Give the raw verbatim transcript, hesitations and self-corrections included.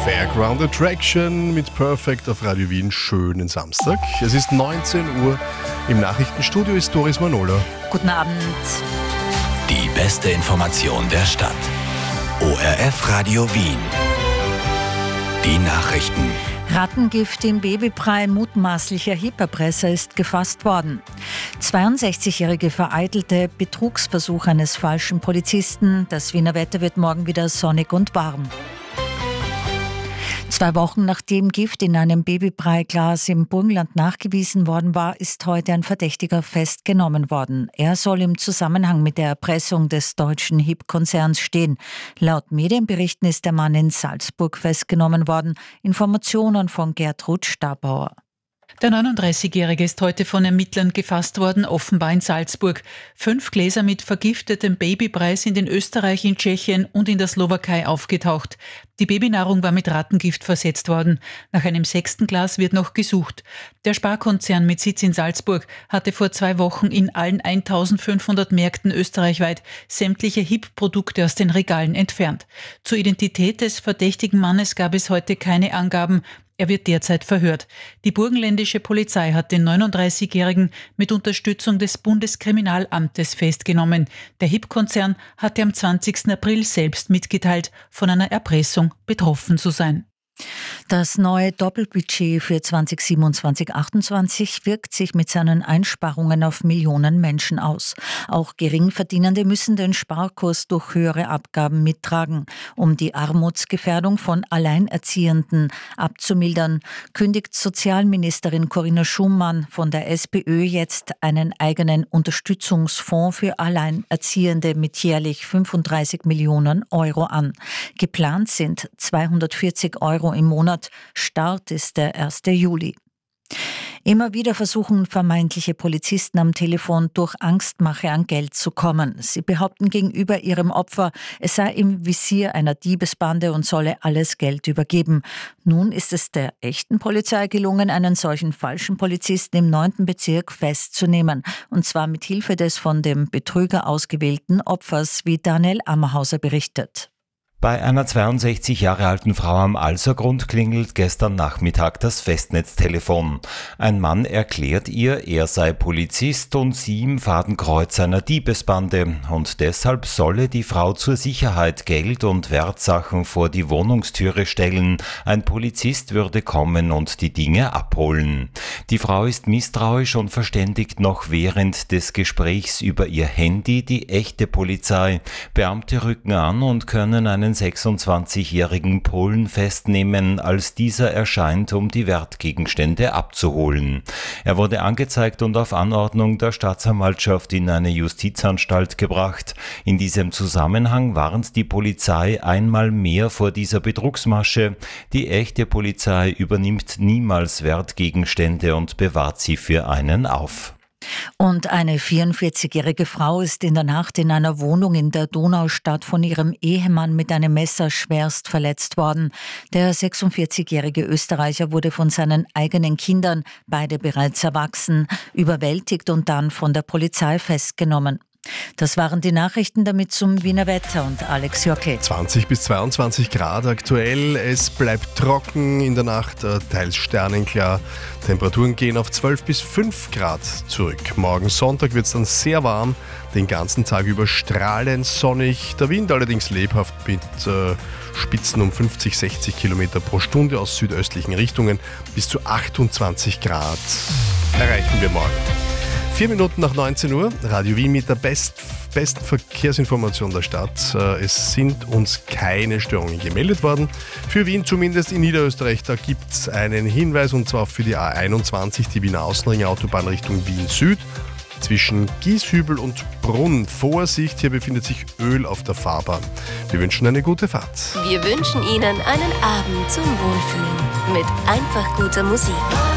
Fairground Attraction mit Perfect auf Radio Wien. Schönen Samstag. Es ist neunzehn Uhr. Im Nachrichtenstudio ist Doris Manola. Guten Abend. Die beste Information der Stadt. O R F Radio Wien. Die Nachrichten. Rattengift im Babybrei mutmaßlicher Hyperpresser ist gefasst worden. zweiundsechzigjährige vereitelte Betrugsversuch eines falschen Polizisten. Das Wiener Wetter wird morgen wieder sonnig und warm. Zwei Wochen nachdem Gift in einem Babybrei-Glas im Burgenland nachgewiesen worden war, ist heute ein Verdächtiger festgenommen worden. Er soll im Zusammenhang mit der Erpressung des deutschen H I P-Konzerns stehen. Laut Medienberichten ist der Mann in Salzburg festgenommen worden. Informationen von Gertrud Stabauer. Der neununddreißigjährige ist heute von Ermittlern gefasst worden, offenbar in Salzburg. Fünf Gläser mit vergiftetem Babybrei sind in Österreich, in Tschechien und in der Slowakei aufgetaucht. Die Babynahrung war mit Rattengift versetzt worden. Nach einem sechsten Glas wird noch gesucht. Der Sparkonzern mit Sitz in Salzburg hatte vor zwei Wochen in allen eintausendfünfhundert Märkten österreichweit sämtliche H I P-Produkte aus den Regalen entfernt. Zur Identität des verdächtigen Mannes gab es heute keine Angaben. Er wird derzeit verhört. Die burgenländische Polizei hat den neununddreißigjährigen mit Unterstützung des Bundeskriminalamtes festgenommen. Der H I P-Konzern hatte am zwanzigsten April selbst mitgeteilt, von einer Erpressung betroffen zu sein. Das neue Doppelbudget für zwanzig siebenundzwanzig achtundzwanzig wirkt sich mit seinen Einsparungen auf Millionen Menschen aus. Auch Geringverdienende müssen den Sparkurs durch höhere Abgaben mittragen. Um die Armutsgefährdung von Alleinerziehenden abzumildern, kündigt Sozialministerin Corinna Schumann von der SPÖ jetzt einen eigenen Unterstützungsfonds für Alleinerziehende mit jährlich fünfunddreißig Millionen Euro an. Geplant sind zweihundertvierzig Euro im Monat. Start ist der erste Juli. Immer wieder versuchen vermeintliche Polizisten am Telefon durch Angstmache an Geld zu kommen. Sie behaupten gegenüber ihrem Opfer, es sei im Visier einer Diebesbande und solle alles Geld übergeben. Nun ist es der echten Polizei gelungen, einen solchen falschen Polizisten im neunten Bezirk festzunehmen. Und zwar mit Hilfe des von dem Betrüger ausgewählten Opfers, wie Daniel Ammerhauser berichtet. Bei einer zweiundsechzig Jahre alten Frau am Alsergrund klingelt gestern Nachmittag das Festnetztelefon. Ein Mann erklärt ihr, er sei Polizist und sie im Fadenkreuz einer Diebesbande und deshalb solle die Frau zur Sicherheit Geld und Wertsachen vor die Wohnungstüre stellen. Ein Polizist würde kommen und die Dinge abholen. Die Frau ist misstrauisch und verständigt noch während des Gesprächs über ihr Handy die echte Polizei. Beamte rücken an und können einen sechsundzwanzigjährigen Polen festnehmen, als dieser erscheint, um die Wertgegenstände abzuholen. Er wurde angezeigt und auf Anordnung der Staatsanwaltschaft in eine Justizanstalt gebracht. In diesem Zusammenhang warnt die Polizei einmal mehr vor dieser Betrugsmasche. Die echte Polizei übernimmt niemals Wertgegenstände und bewahrt sie für einen auf. Und eine vierundvierzigjährige Frau ist in der Nacht in einer Wohnung in der Donaustadt von ihrem Ehemann mit einem Messer schwerst verletzt worden. Der sechsundvierzigjährige Österreicher wurde von seinen eigenen Kindern, beide bereits erwachsen, überwältigt und dann von der Polizei festgenommen. Das waren die Nachrichten, damit zum Wiener Wetter und Alex Jockel. zwanzig bis zweiundzwanzig Grad aktuell. Es bleibt trocken in der Nacht, teils sternenklar. Temperaturen gehen auf zwölf bis fünf Grad zurück. Morgen Sonntag wird es dann sehr warm, den ganzen Tag über strahlend sonnig. Der Wind allerdings lebhaft mit äh, Spitzen um fünfzig, sechzig Kilometer pro Stunde aus südöstlichen Richtungen. Bis zu achtundzwanzig Grad erreichen wir morgen. Vier Minuten nach neunzehn Uhr, Radio Wien mit der best, besten Verkehrsinformation der Stadt. Es sind uns keine Störungen gemeldet worden. Für Wien zumindest, in Niederösterreich, da gibt es einen Hinweis, und zwar für die A einundzwanzig, die Wiener Außenring-Autobahn Richtung Wien Süd. Zwischen Gieshübel und Brunn. Vorsicht, hier befindet sich Öl auf der Fahrbahn. Wir wünschen eine gute Fahrt. Wir wünschen Ihnen einen Abend zum Wohlfühlen mit einfach guter Musik.